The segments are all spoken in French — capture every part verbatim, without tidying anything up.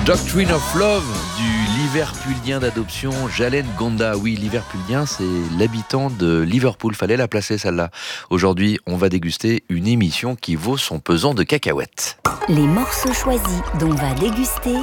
Doctrine of Love du Liverpoolien d'adoption Jalen Gonda. Oui, Liverpoolien, c'est l'habitant de Liverpool. Fallait la placer celle-là. Aujourd'hui, on va déguster une émission qui vaut son pesant de cacahuètes. Les morceaux choisis dont va déguster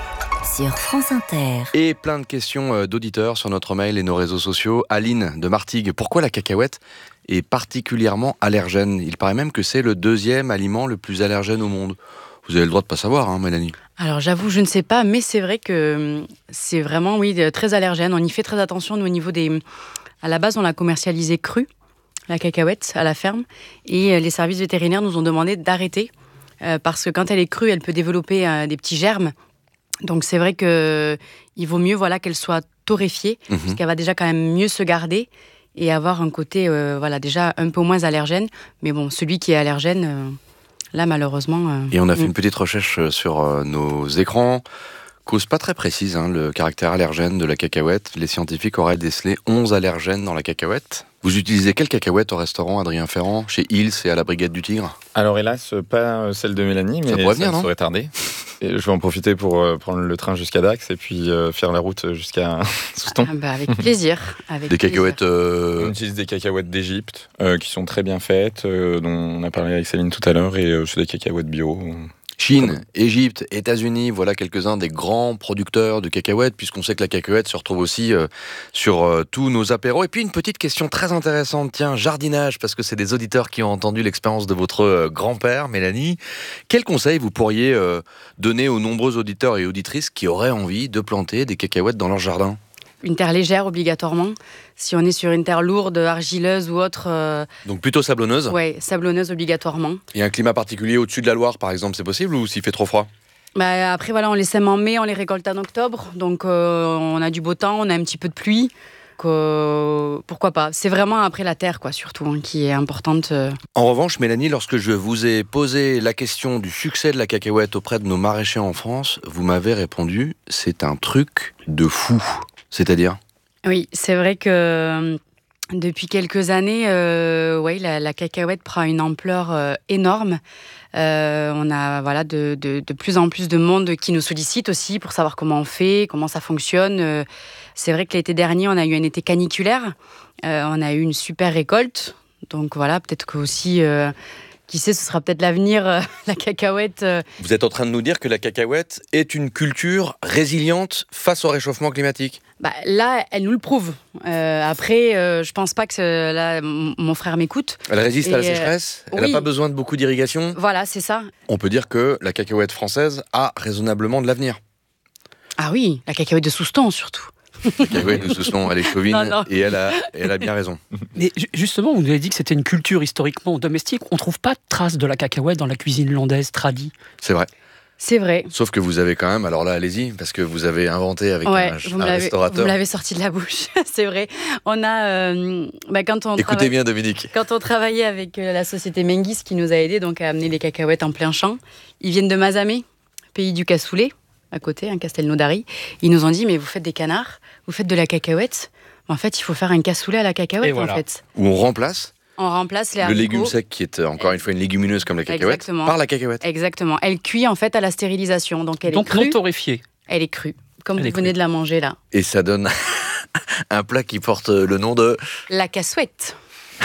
sur France Inter. Et plein de questions d'auditeurs sur notre mail et nos réseaux sociaux. Aline de Martigues, pourquoi la cacahuète est particulièrement allergène? Il paraît même que c'est le deuxième aliment le plus allergène au monde. Vous avez le droit de pas savoir, hein, Mélanie? Alors j'avoue, je ne sais pas, mais c'est vrai que c'est vraiment, oui, très allergène. On y fait très attention, nous, au niveau des... À la base, on l'a commercialisé cru, la cacahuète, à la ferme. Et les services vétérinaires nous ont demandé d'arrêter, euh, parce que quand elle est crue, elle peut développer euh, des petits germes. Donc c'est vrai qu'il vaut mieux voilà, qu'elle soit torréfiée, mmh. parce qu'elle va déjà quand même mieux se garder et avoir un côté euh, voilà, déjà un peu moins allergène. Mais bon, celui qui est allergène... Euh, Là, malheureusement... Euh... Et on a fait une petite recherche sur euh, nos écrans. Cause pas très précise, hein, le caractère allergène de la cacahuète. Les scientifiques auraient décelé onze allergènes dans la cacahuète. Vous utilisez quelle cacahuète au restaurant, Adrien Ferrand, chez Hills et à la Brigade du Tigre? Alors hélas, pas celle de Mélanie, mais ça, pourrait venir, ça non serait tardé. Et je vais en profiter pour euh, prendre le train jusqu'à Dax et puis euh, faire la route jusqu'à Souston. Ah bah avec plaisir. Avec des plaisir. cacahuètes... Euh... On utilise des cacahuètes d'Égypte euh, qui sont très bien faites, euh, dont on a parlé avec Céline tout à l'heure, et euh, c'est des cacahuètes bio. Chine, Égypte, États-Unis, voilà quelques-uns des grands producteurs de cacahuètes, puisqu'on sait que la cacahuète se retrouve aussi euh, sur euh, tous nos apéros. Et puis une petite question très intéressante, tiens, jardinage, parce que c'est des auditeurs qui ont entendu l'expérience de votre euh, grand-père, Mélanie. Quel conseil vous pourriez euh, donner aux nombreux auditeurs et auditrices qui auraient envie de planter des cacahuètes dans leur jardin? Une terre légère, obligatoirement. Si on est sur une terre lourde, argileuse ou autre... Euh... Donc plutôt sablonneuse? Oui, sablonneuse, obligatoirement. Et un climat particulier au-dessus de la Loire, par exemple, c'est possible, ou s'il fait trop froid? Bah, après, voilà, on les sème en mai, on les récolte en octobre. Donc, euh, on a du beau temps, on a un petit peu de pluie. Donc, euh, pourquoi pas? C'est vraiment après la terre, quoi, surtout, hein, qui est importante. Euh... En revanche, Mélanie, lorsque je vous ai posé la question du succès de la cacahuète auprès de nos maraîchers en France, vous m'avez répondu « c'est un truc de fou ». C'est-à-dire? Oui, c'est vrai que euh, depuis quelques années, euh, ouais, la, la cacahuète prend une ampleur euh, énorme. Euh, on a voilà, de, de, de plus en plus de monde qui nous sollicite aussi pour savoir comment on fait, comment ça fonctionne. Euh, c'est vrai que l'été dernier, on a eu un été caniculaire. Euh, on a eu une super récolte. Donc voilà, peut-être que aussi... Euh, Qui sait, ce sera peut-être l'avenir, euh, la cacahuète. Euh... Vous êtes en train de nous dire que la cacahuète est une culture résiliente face au réchauffement climatique? Bah, là, elle nous le prouve. Euh, après, euh, je pense pas que ce, là, m- mon frère m'écoute. Elle résiste Et à la sécheresse? euh, Elle n'a oui. pas besoin de beaucoup d'irrigation? Voilà, c'est ça. On peut dire que la cacahuète française a raisonnablement de l'avenir. Ah oui, la cacahuète de Souston, surtout. La cacahuète de Souston, elle est chauvine Non, non. et elle a, elle a bien raison. Mais justement, vous nous avez dit que c'était une culture historiquement domestique. On ne trouve pas de traces de la cacahuète dans la cuisine landaise tradie. C'est vrai. C'est vrai. Sauf que vous avez quand même, alors là, allez-y, parce que vous avez inventé avec Ouais, un, vous me un l'avez, restaurateur. vous me l'avez sorti de la bouche, c'est vrai. On a, euh, bah, quand on Écoutez travaille, bien, Dominique. quand on travaillait avec euh, la société Menguis qui nous a aidés donc à amener les cacahuètes en plein champ, ils viennent de Mazamet, pays du cassoulet, à côté, un Castelnaudary. Ils nous ont dit, mais vous faites des canards, vous faites de la cacahuète. En fait, il faut faire un cassoulet à la cacahuète, voilà. en fait. Où on remplace On remplace les le haricots. légume sec, qui est encore une fois une légumineuse comme la cacahuète, Exactement. par la cacahuète. Exactement. Elle cuit, en fait, à la stérilisation. Donc, elle Donc est crue. non torréfiée. Elle est crue, comme Elle vous est venez crue. de la manger, là. Et ça donne un plat qui porte le nom de... La cassouette.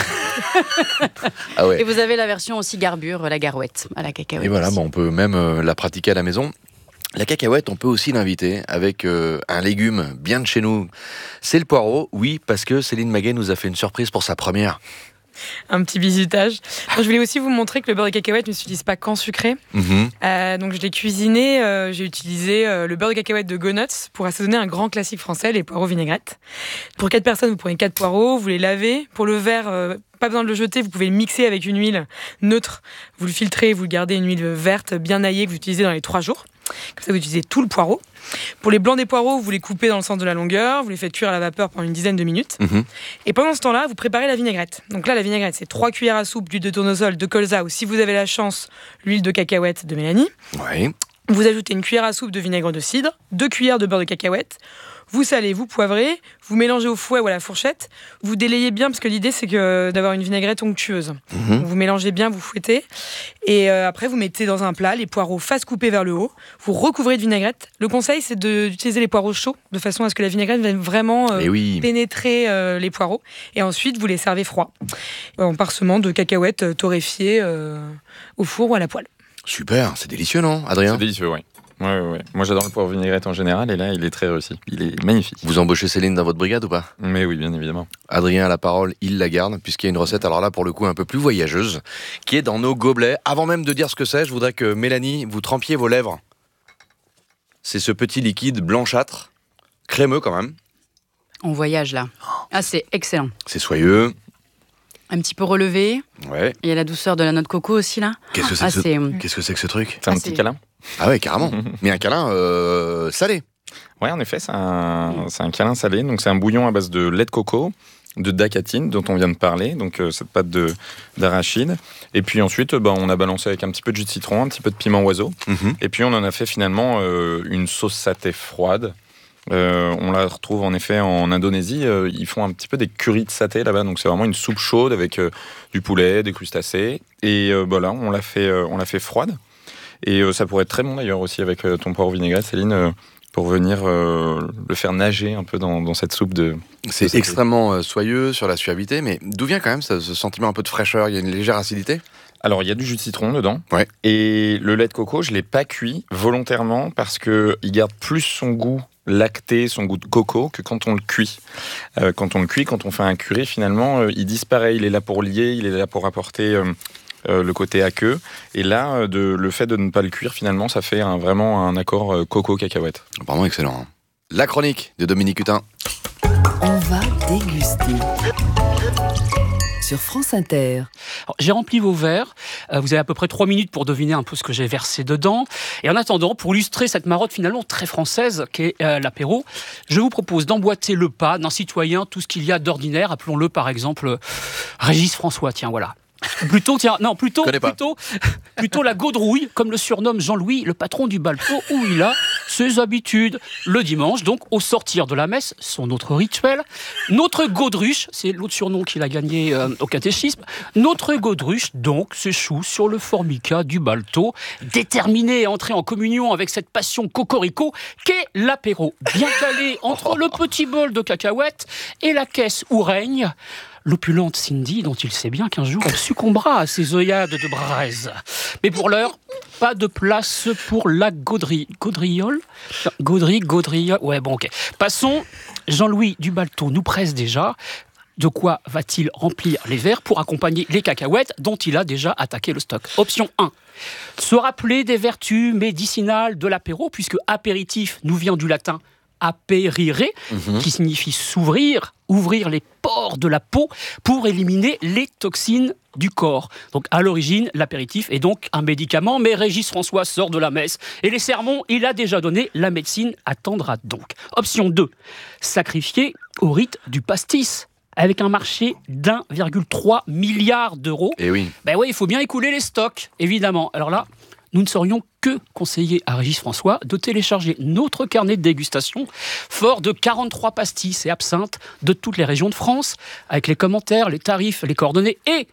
Ah ouais. Et vous avez la version aussi garbure, la garouette, à la cacahuète. Et voilà, aussi. bon, on peut même euh, la pratiquer à la maison. La cacahuète, on peut aussi l'inviter avec euh, un légume bien de chez nous. C'est le poireau, oui, parce que Céline Maguet nous a fait une surprise pour sa première. Un petit bisutage. Je voulais aussi vous montrer que le beurre de cacahuète ne s'utilise pas qu'en sucré. Mmh. Euh, donc je l'ai cuisiné, euh, j'ai utilisé euh, le beurre de cacahuète de Go Nuts pour assaisonner un grand classique français, les poireaux vinaigrettes. Pour quatre personnes, vous prenez quatre poireaux, vous les lavez. Pour le verre, euh, pas besoin de le jeter, vous pouvez le mixer avec une huile neutre. Vous le filtrez, vous le gardez une huile verte bien aillée que vous utilisez dans les trois jours. Comme ça, vous utilisez tout le poireau. Pour les blancs des poireaux, vous les coupez dans le sens de la longueur, vous les faites cuire à la vapeur pendant une dizaine de minutes. Mmh. Et pendant ce temps-là, vous préparez la vinaigrette. Donc là, la vinaigrette, c'est trois cuillères à soupe d'huile de tournesol, de colza, ou si vous avez la chance, l'huile de cacahuète de Mélanie. Oui. Vous ajoutez une cuillère à soupe de vinaigre de cidre, deux cuillères de beurre de cacahuète. Vous salez, vous poivrez, vous mélangez au fouet ou à la fourchette. Vous délayez bien parce que l'idée c'est que d'avoir une vinaigrette onctueuse. Mmh. Vous mélangez bien, vous fouettez. Et euh, après vous mettez dans un plat les poireaux face coupée vers le haut. Vous recouvrez de vinaigrette. Le conseil c'est de, d'utiliser les poireaux chauds de façon à ce que la vinaigrette vienne vraiment euh, oui. pénétrer euh, les poireaux. Et ensuite vous les servez froids en parsemant de cacahuètes euh, torréfiées euh, au four ou à la poêle. Super, c'est délicieux, non, Adrien? C'est délicieux, oui. Ouais, ouais, ouais. Moi, j'adore le poivre vinaigrette en général, et là, il est très réussi. Il est magnifique. Vous embauchez Céline dans votre brigade ou pas? Mais oui, bien évidemment. Adrien a la parole, il la garde, puisqu'il y a une recette, alors là, pour le coup, un peu plus voyageuse, qui est dans nos gobelets. Avant même de dire ce que c'est, je voudrais que Mélanie, vous trempiez vos lèvres. C'est ce petit liquide blanchâtre, crémeux quand même. On voyage là. Ah, c'est excellent. C'est soyeux. Un petit peu relevé. Ouais. Il y a la douceur de la noix de coco aussi là. Qu'est-ce que c'est, Ah, que, ce... c'est... Qu'est-ce que c'est que ce truc? C'est un Ah, petit c'est- câlin. Ah ouais, carrément. Mais un câlin euh, salé. Ouais, en effet, c'est un, c'est un câlin salé. Donc, c'est un bouillon à base de lait de coco, de dacatine, dont on vient de parler, donc euh, cette pâte de, d'arachide. Et puis ensuite, euh, bah, on a balancé avec un petit peu de jus de citron, un petit peu de piment oiseau. Mm-hmm. Et puis, on en a fait finalement euh, une sauce saté froide. Euh, on la retrouve en effet en Indonésie. Euh, ils font un petit peu des currys de saté là-bas. Donc, c'est vraiment une soupe chaude avec euh, du poulet, des crustacés. Et euh, bah, là, on l'a fait, euh, on l'a fait froide. Et euh, ça pourrait être très bon d'ailleurs aussi avec euh, ton poivre vinaigrette, Céline, euh, pour venir euh, le faire nager un peu dans, dans cette soupe de... C'est de saté. extrêmement euh, soyeux sur la suavité, mais d'où vient quand même ce, ce sentiment un peu de fraîcheur? Il y a une légère acidité? Alors, il y a du jus de citron dedans. Ouais. Et le lait de coco, je ne l'ai pas cuit volontairement parce qu'il garde plus son goût lacté, son goût de coco, que quand on le cuit. Euh, quand on le cuit, quand on fait un curry, finalement, euh, il disparaît. Il est là pour lier, il est là pour apporter... Euh, Euh, le côté aqueux. Et là, euh, de, le fait de ne pas le cuire, finalement, ça fait un, vraiment un accord euh, coco-cacahuète. Vraiment excellent. hein. La chronique de Dominique Hutin. On va déguster. Sur France Inter. Alors, j'ai rempli vos verres. Euh, vous avez à peu près trois minutes pour deviner un peu ce que j'ai versé dedans. Et en attendant, pour illustrer cette marotte finalement très française qu'est euh, l'apéro, je vous propose d'emboîter le pas d'un citoyen, tout ce qu'il y a d'ordinaire. Appelons-le par exemple euh, Régis François. Tiens, voilà. Plutôt, tiens, non, plutôt, Connais pas. plutôt, plutôt la gaudrouille, comme le surnomme Jean-Louis, le patron du balto, où il a ses habitudes. Le dimanche, donc, au sortir de la messe, son autre rituel. Notre gaudruche, c'est l'autre surnom qu'il a gagné euh, au catéchisme. Notre gaudruche, donc, s'échoue sur le formica du balto, déterminé à entrer en communion avec cette passion cocorico qu'est l'apéro. Bien calé entre le petit bol de cacahuètes et la caisse où règne l'opulente Cindy, dont il sait bien qu'un jour elle succombera à ses œillades de braise. Mais pour l'heure, pas de place pour la gaudrie. Gaudriole Gaudry, gaudriole. Ouais, bon, ok. Passons. Jean-Louis Dubalto nous presse déjà. De quoi va-t-il remplir les verres pour accompagner les cacahuètes dont il a déjà attaqué le stock? Option un. Se rappeler des vertus médicinales de l'apéro, puisque apéritif nous vient du latin aperire, Mhm. qui signifie s'ouvrir, ouvrir les pores de la peau pour éliminer les toxines du corps. Donc à l'origine, l'apéritif est donc un médicament, mais Régis François sort de la messe et les sermons, il a déjà donné, la médecine attendra donc. Option deux, sacrifier au rite du pastis. Avec un marché d'un virgule trois milliard d'euros, Et oui. ben oui, il faut bien écouler les stocks, évidemment. Alors là, nous ne saurions que conseiller à Régis François de télécharger notre carnet de dégustation, fort de quarante-trois pastis et absinthes de toutes les régions de France, avec les commentaires, les tarifs, les coordonnées. Et,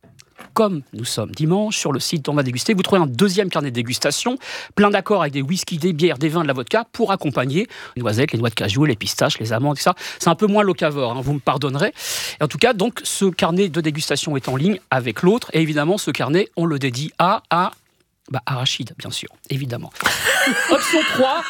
comme nous sommes dimanche, sur le site On va déguster, vous trouverez un deuxième carnet de dégustation, plein d'accords avec des whiskies, des bières, des vins, de la vodka, pour accompagner les noisettes, les noix de cajou, les pistaches, les amandes, tout ça. C'est un peu moins locavore, hein, vous me pardonnerez. Et en tout cas, donc, ce carnet de dégustation est en ligne avec l'autre. Et évidemment, ce carnet, on le dédie à... à Bah, arachide, bien sûr, évidemment. Option trois,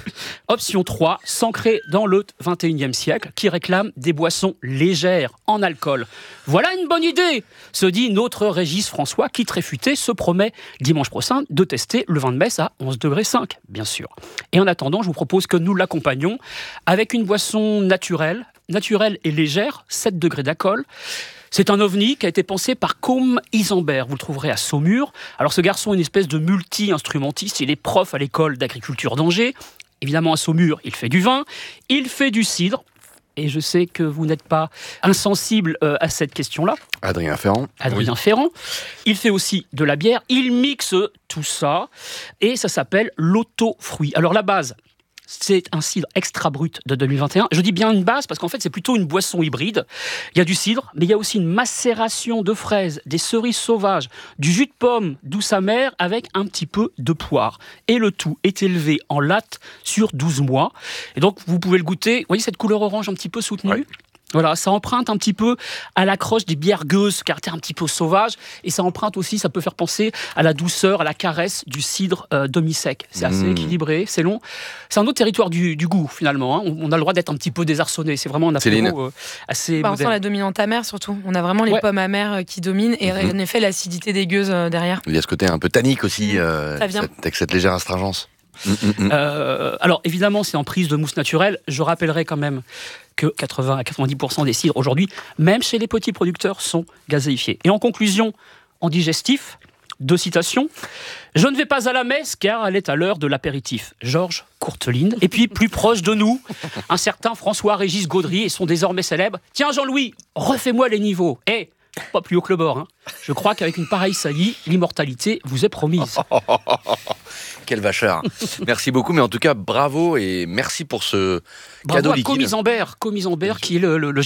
option trois, s'ancrer dans le vingt et unième siècle, qui réclame des boissons légères en alcool. Voilà une bonne idée, se dit notre Régis François, qui, très futé, se promet dimanche prochain de tester le vin de messe à onze degrés cinq, bien sûr. Et en attendant, je vous propose que nous l'accompagnions avec une boisson naturelle, naturelle et légère, sept degrés d'alcool. C'est un ovni qui a été pensé par Côme Isambert. Vous le trouverez à Saumur. Alors ce garçon est une espèce de multi-instrumentiste. Il est prof à l'école d'agriculture d'Angers. Évidemment, à Saumur, il fait du vin, il fait du cidre. et je sais que vous n'êtes pas insensible euh, à cette question-là. Adrien Ferrand. Adrien oui. Ferrand. Il fait aussi de la bière. Il mixe tout ça et ça s'appelle l'auto-fruit. Alors la base, c'est un cidre extra brut de deux mille vingt et un. Je dis bien une base parce qu'en fait, c'est plutôt une boisson hybride. Il y a du cidre, mais il y a aussi une macération de fraises, des cerises sauvages, du jus de pomme douce amère avec un petit peu de poire. Et le tout est élevé en latte sur douze mois. Et donc, vous pouvez le goûter. Vous voyez cette couleur orange un petit peu soutenue ? Ouais. Voilà, ça emprunte un petit peu à l'accroche des bières gueuses, ce caractère un petit peu sauvage, et ça emprunte aussi, ça peut faire penser à la douceur, à la caresse du cidre euh, demi-sec. C'est assez mmh. équilibré, c'est long. C'est un autre territoire du, du goût, finalement. Hein. On, on a le droit d'être un petit peu désarçonné. C'est vraiment un apéro euh, assez bah, on moderne. sent la dominante amère, surtout. On a vraiment les ouais. pommes amères qui dominent, et mmh. en effet, l'acidité des gueuses euh, derrière. Il y a ce côté un peu tannique aussi, euh, ça vient. Cette, avec cette légère astringence. Mmh, mmh. Euh, alors, évidemment, c'est en prise de mousse naturelle. Je rappellerai quand même que quatre-vingts à quatre-vingt-dix pour cent des cidres aujourd'hui, même chez les petits producteurs, sont gazéifiés. Et en conclusion, en digestif, deux citations. « Je ne vais pas à la messe car elle est à l'heure de l'apéritif. » Georges Courteline. Et puis, plus proche de nous, un certain François-Régis Gaudry et son désormais célèbre « Tiens Jean-Louis, refais-moi les niveaux. » Eh, pas plus haut que le bord. Hein. Je crois qu'avec une pareille saillie, l'immortalité vous est promise. Quel vacheur. Merci beaucoup, mais en tout cas, bravo et merci pour ce bravo cadeau à liquide. Comisambert, Comisambert qui est le, le, le